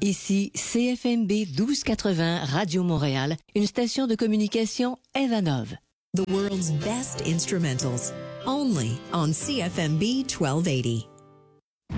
Ici CFMB 1280 Radio Montréal, une station de communication Evanov. The world's best instrumentals, only on CFMB 1280.